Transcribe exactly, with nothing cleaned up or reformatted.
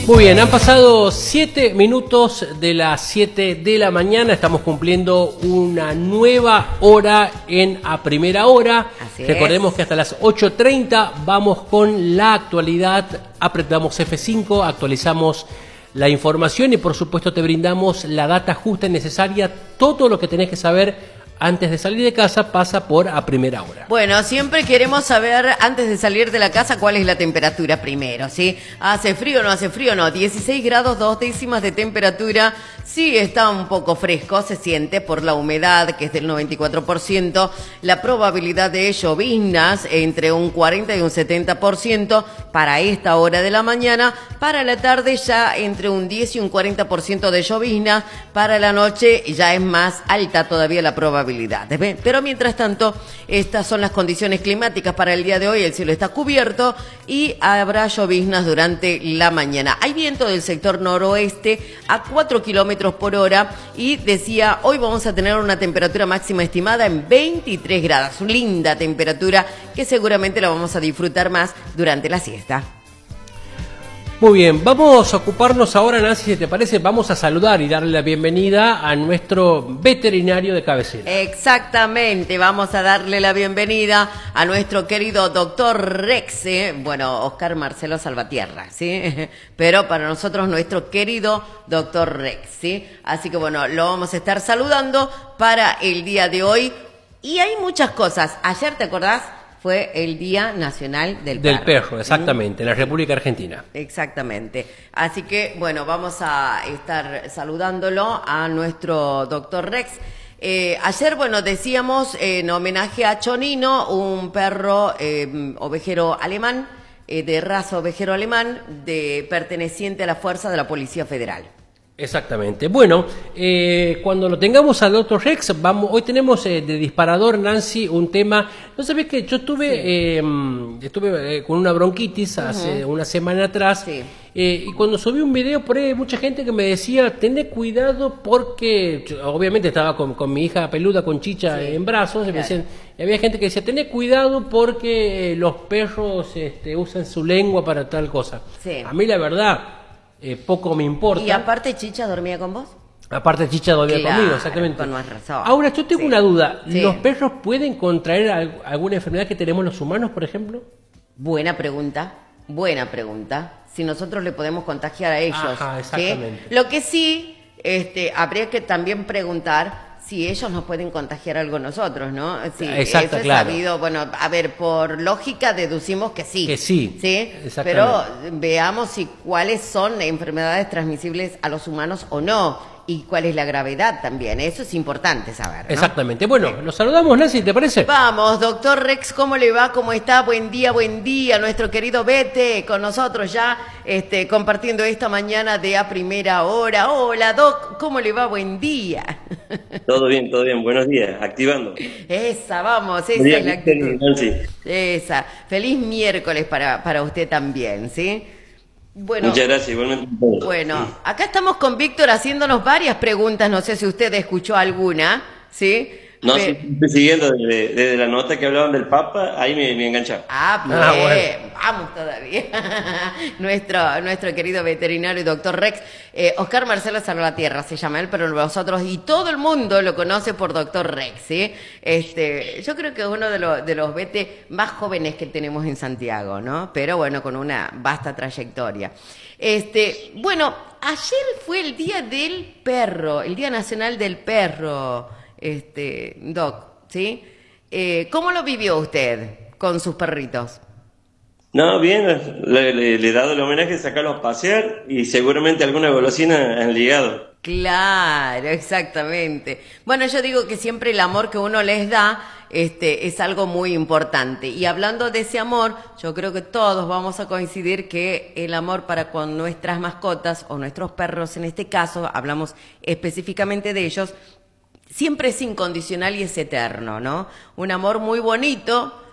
Muy bien, han pasado siete minutos de las siete de la mañana. Estamos cumpliendo una nueva hora en A Primera Hora. Así Recordemos es. que hasta las ocho treinta vamos con la actualidad. Apretamos F cinco, actualizamos la información y por supuesto te brindamos la data justa y necesaria. Todo lo que tenés que saber antes de salir de casa pasa por A Primera Hora. Bueno, siempre queremos saber antes de salir de la casa cuál es la temperatura primero, ¿sí? ¿Hace frío o no hace frío? No, dieciséis grados, dos décimas de temperatura. Sí, está un poco fresco, se siente por la humedad, que es del noventa y cuatro por ciento. La probabilidad de lloviznas entre un cuarenta y un setenta por ciento para esta hora de la mañana. Para la tarde ya entre un diez y un cuarenta por ciento de lloviznas. Para la noche ya es más alta todavía la probabilidad. Pero mientras tanto, estas son las condiciones climáticas para el día de hoy. El cielo está cubierto y habrá lloviznas durante la mañana. Hay viento del sector noroeste a cuatro kilómetros por hora y decía, hoy vamos a tener una temperatura máxima estimada en veintitrés grados. Linda temperatura que seguramente la vamos a disfrutar más durante la siesta. Muy bien, vamos a ocuparnos ahora, Nancy, si te parece, vamos a saludar y darle la bienvenida a nuestro veterinario de cabecera. Exactamente, vamos a darle la bienvenida a nuestro querido doctor Rex, ¿eh? Bueno, Oscar Marcelo Salvatierra, ¿sí? Pero para nosotros nuestro querido doctor Rex, ¿sí? Así que bueno, lo vamos a estar saludando para el día de hoy. Y hay muchas cosas. Ayer, ¿te acordás? Fue el Día Nacional del Perro. Del perro, exactamente, en la República Argentina. Exactamente. Así que, bueno, vamos a estar saludándolo a nuestro doctor Rex. Eh, ayer, bueno, decíamos eh, en homenaje a Chonino, un perro eh, ovejero alemán, eh, de raza ovejero alemán, de perteneciente a la fuerza de la Policía Federal. Exactamente. Bueno, eh, cuando lo tengamos al doctor Rex, vamos. Hoy tenemos eh, de disparador, Nancy, un tema. No sabés que yo estuve, sí. eh, estuve eh, con una bronquitis uh-huh. hace una semana atrás. Sí. Eh, y cuando subí un video por ahí, mucha gente que me decía, tené cuidado porque, yo, obviamente estaba con, con mi hija peluda, con Chicha sí. en brazos, claro. y me decían, y había gente que decía, tené cuidado porque eh, los perros este, usan su lengua para tal cosa. Sí. A mí la verdad, eh, poco me importa. ¿Y aparte Chicha dormía con vos? Aparte Chicha dormía claro, conmigo, exactamente. Con más razón. Ahora, yo tengo sí. una duda, sí. ¿los perros pueden contraer alguna enfermedad que tenemos los humanos, por ejemplo? Buena pregunta, buena pregunta. Si nosotros le podemos contagiar a ellos. Ajá, exactamente. ¿Sí? Lo que sí, este, habría que también preguntar si ellos nos pueden contagiar algo nosotros, ¿no? Sí, exacto, eso es claro. sabido. Bueno, a ver, por lógica deducimos que sí. Que sí. Sí, pero veamos si cuáles son enfermedades transmisibles a los humanos o no. Y cuál es la gravedad también, eso es importante saber, ¿no? Exactamente. Bueno, sí. Los saludamos, Nancy, ¿te parece? Vamos, doctor Rex, ¿cómo le va? ¿Cómo está? Buen día, buen día. Nuestro querido Bete con nosotros ya este, compartiendo esta mañana de A Primera Hora. Hola, Doc, ¿cómo le va? Buen día. Todo bien, todo bien. Buenos días. Activando. Esa, vamos, esa día, es la actitud. Nancy. Esa. Feliz miércoles para, para usted también, ¿sí? Bueno, muchas gracias, igualmente. Bueno, acá estamos con Víctor haciéndonos varias preguntas, no sé si usted escuchó alguna, ¿sí? No, Pero... sí, estoy siguiendo desde, desde la nota que hablaban del Papa, ahí me, me engancharon. Ah, pues, ah, bueno. Vamos todavía. nuestro, nuestro querido veterinario y doctor Rex, eh, Oscar Marcelo Salvatierra se llama él, pero nosotros y todo el mundo lo conoce por doctor Rex, ¿sí? Este, yo creo que es uno de, lo, de los vete más jóvenes que tenemos en Santiago, ¿no? Pero bueno, con una vasta trayectoria. Este, bueno, ayer fue el Día del Perro, el Día Nacional del Perro, este, Doc, ¿sí? Eh, ¿Cómo lo vivió usted con sus perritos? No, bien, le, le, le he dado el homenaje de sacarlos a pasear y seguramente alguna golosina han ligado. Claro, exactamente. Bueno, yo digo que siempre el amor que uno les da este, es algo muy importante. Y hablando de ese amor, yo creo que todos vamos a coincidir que el amor para con nuestras mascotas o nuestros perros, en este caso, hablamos específicamente de ellos, siempre es incondicional y es eterno, ¿no? Un amor muy bonito